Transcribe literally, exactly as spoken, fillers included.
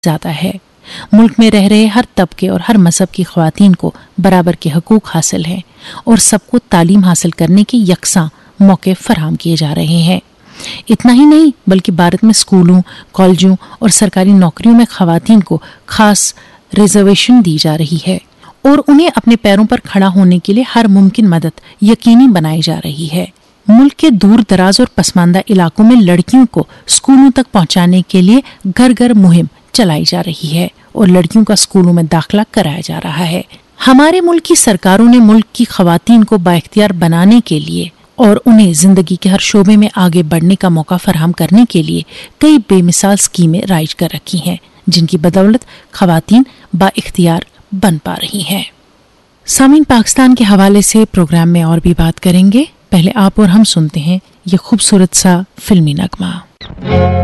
ज्यादा है। मुल्क में रह रहे हर तबके और हर मजहब की ख्वातीन को बराबर के हकूक हासिल हैं और सबको तालीम हासिल करने के यकसां मौके फराहम किए जा रहे हैं। इतना ही नहीं बल्कि भारत में स्कूलों, कॉलेजों और सरकारी नौकरियों में ख्वातीन को खास रिजर्वेशन दी जा रही है और उन्हें अपने पैरों पर खड़ा होने के लिए हर मुमकिन मदद यकीनी बनाई जा रही है। मुल्क के दूर दराज और पसमानदा इलाकों में लड़कियों को स्कूलों तक पहुंचाने के लिए घर घर मुहिम चलाई जा रही है और लड़कियों का स्कूलों में दाखिला कराया जा रहा है। हमारे मुल्क की सरकारों ने मुल्क की ख्वातीन को बाइख्तियार बनाने के लिए और उन्हें जिंदगी के हर शोबे में आगे बढ़ने का मौका फराहम करने के लिए कई बेमिसाल स्कीमें राइज कर रखी हैं, जिनकी बदौलत ख्वातीन बाइख्तियार बन पा रही हैं। सामीन, पाकिस्तान के हवाले से प्रोग्राम में और भी बात करेंगे। पहले आप और हम सुनते हैं ये खूबसूरत सा फिल्मी नगमा।